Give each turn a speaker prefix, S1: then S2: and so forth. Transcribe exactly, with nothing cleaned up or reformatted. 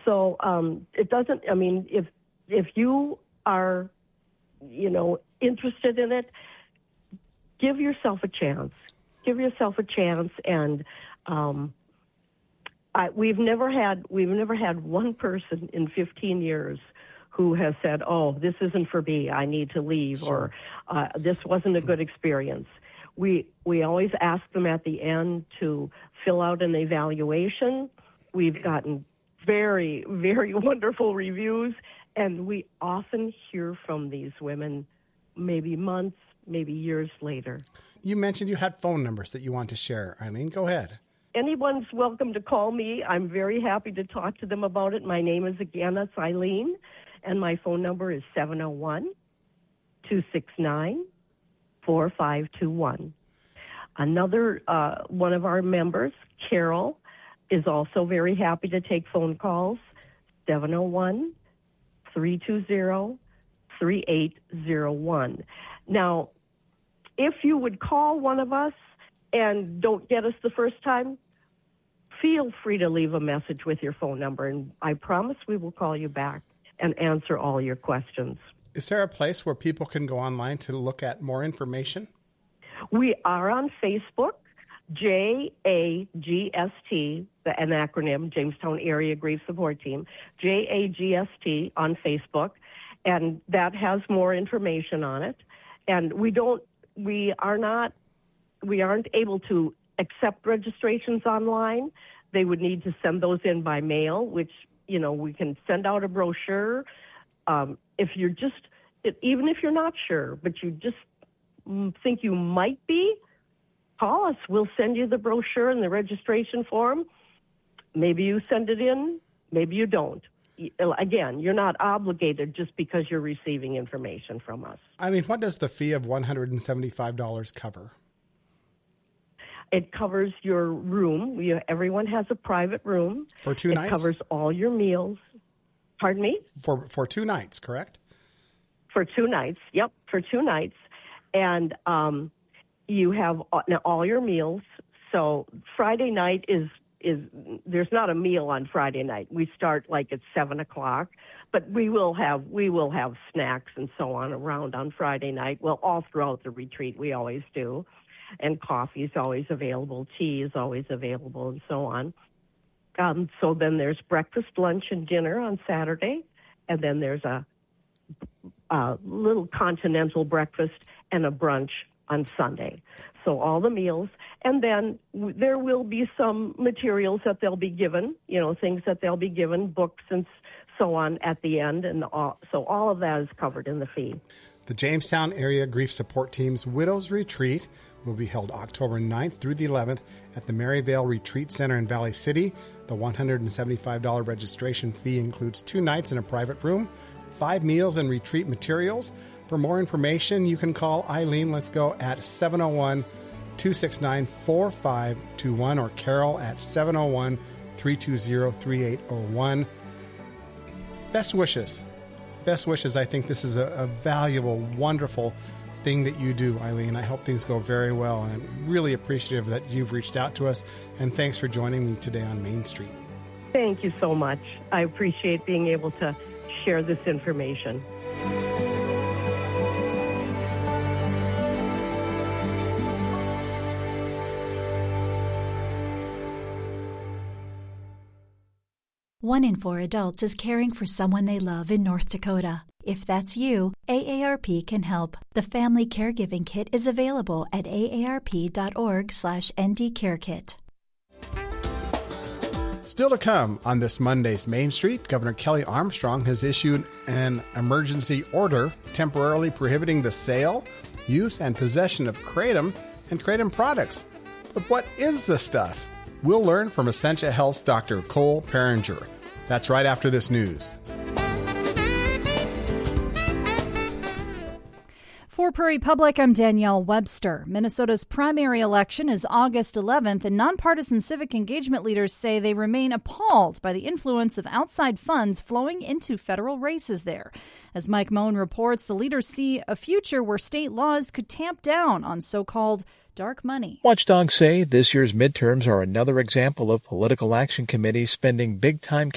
S1: So um, it doesn't, I mean, if if you are, you know, interested in it, give yourself a chance. Give yourself a chance. And um, I, we've never had we've never had one person in fifteen years who has said, oh, this isn't for me, I need to leave, sure. or uh, this wasn't a good experience. We we always ask them at the end to fill out an evaluation. We've gotten very, very wonderful reviews, and we often hear from these women maybe months, maybe years later.
S2: You mentioned you had phone numbers that you want to share. Eileen, go ahead.
S1: Anyone's welcome to call me. I'm very happy to talk to them about it. My name is, again, that's Eileen, and my phone number is seven oh one, two six nine, four five two one. Another uh, one of our members, Carol, is also very happy to take phone calls, seven oh one, three two zero, three eight zero one. Now, if you would call one of us and don't get us the first time, feel free to leave a message with your phone number, and I promise we will call you back and answer all your questions.
S2: Is there a place where people can go online to look at more information?
S1: We are on Facebook, J A G S T, the, an acronym, Jamestown Area Grief Support Team, J A G S T on Facebook, and that has more information on it. And we don't, we are not, we aren't able to accept registrations online. They would need to send those in by mail, which, you know, we can send out a brochure. Um, if you're just, even if you're not sure, but you just think you might be, call us. We'll send you the brochure and the registration form. Maybe you send it in, maybe you don't. Again, you're not obligated just because you're receiving information from us.
S2: I mean, what does the fee of one hundred seventy-five dollars cover?
S1: It covers your room. You, everyone has a private room.
S2: For two
S1: it
S2: nights?
S1: It covers all your meals. Pardon me?
S2: For for two nights, correct?
S1: For two nights, yep, for two nights. And um, you have all your meals. So Friday night is, is, there's not a meal on Friday night. We start like at seven o'clock, but we will have, we will have snacks and so on around on Friday night. Well, all throughout the retreat, we always do. And coffee is always available, tea is always available, and so on. Um, so then there's breakfast, lunch, and dinner on Saturday, and then there's a, a little continental breakfast and a brunch on Sunday. So all the meals, and then w- there will be some materials that they'll be given, you know, things that they'll be given, books and so on at the end, and all, so all of that is covered in the fee.
S2: The Jamestown Area Grief Support Team's Widows Retreat will be held October ninth through the eleventh at the Maryvale Retreat Center in Valley City. The one hundred seventy-five dollars registration fee includes two nights in a private room, five meals, and retreat materials. For more information, you can call Eileen Let's Go at seven oh one, two six nine, four five two one or Carol at seven oh one, three two zero, three eight oh one. Best wishes. Best wishes. I think this is a, a valuable, wonderful thing that you do, Eileen. I hope things go very well, and I'm really appreciative that you've reached out to us, and thanks for joining me today on Main Street.
S1: Thank you so much. I appreciate being able to share this information.
S3: One in four adults is caring for someone they love in North Dakota. If that's you, A A R P can help. The Family Caregiving Kit is available at aarp.org slash ndcarekit.
S2: Still to come on this Monday's Main Street, Governor Kelly Armstrong has issued an emergency order temporarily prohibiting the sale, use, and possession of kratom and kratom products. But what is this stuff? We'll learn from Essentia Health's Doctor Cole Perringer. That's right after this news.
S4: For Prairie Public, I'm Danielle Webster. Minnesota's primary election is August eleventh, and nonpartisan civic engagement leaders say they remain appalled by the influence of outside funds flowing into federal races there. As Mike Moen reports, the leaders see a future where state laws could tamp down on so-called dark money.
S5: Watchdogs say this year's midterms are another example of political action committees spending big-time